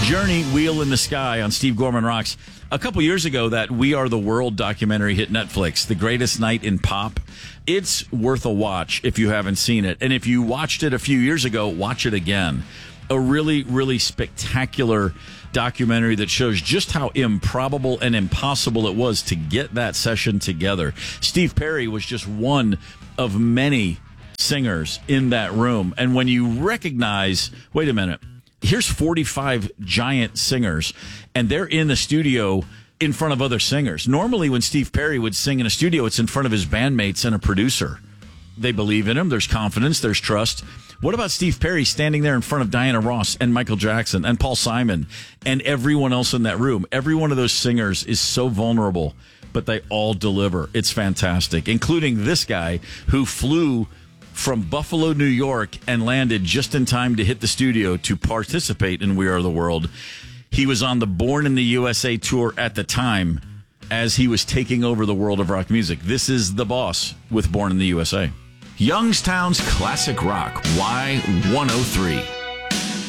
Journey, Wheel in the Sky on Steve Gorman Rocks. A couple years ago, that We Are the World documentary hit Netflix, The Greatest Night in Pop. It's worth a watch if you haven't seen it. And if you watched it a few years ago, watch it again. A really, really spectacular documentary that shows just how improbable and impossible it was to get that session together. Steve Perry was just one of many singers in that room. And when you recognize, wait a minute, here's 45 giant singers, and they're in the studio in front of other singers. Normally, when Steve Perry would sing in a studio, it's in front of his bandmates and a producer. They believe in him. There's confidence. There's trust. What about Steve Perry standing there in front of Diana Ross and Michael Jackson and Paul Simon and everyone else in that room? Every one of those singers is so vulnerable, but they all deliver. It's fantastic, including this guy who flew from Buffalo, New York, and landed just in time to hit the studio to participate in We Are the World. He was on the Born in the USA tour at the time as he was taking over the world of rock music. This is The Boss with Born in the USA. Youngstown's Classic Rock, Y103.